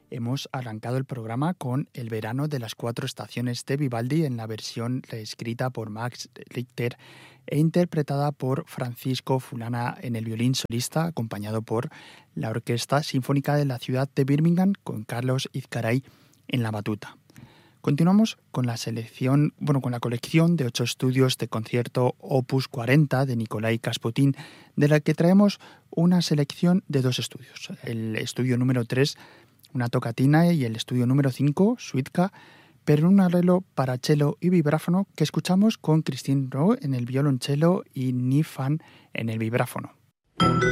hemos arrancado el programa con El verano de las 4 estaciones de Vivaldi en la versión reescrita por Max Richter e interpretada por Francisco Fulana en el violín solista, acompañado por la Orquesta Sinfónica de la ciudad de Birmingham con Carlos Izcaray en la batuta. Continuamos con la colección de 8 estudios de concierto Opus 40 de Nikolai Kasputin, de la que traemos una selección de 2 estudios. El estudio número 3, una tocatina, y el estudio número 5, Suitka, pero en un arreglo para cello y vibráfono que escuchamos con Christine Rowe en el violonchelo y Ni Fan en el vibráfono.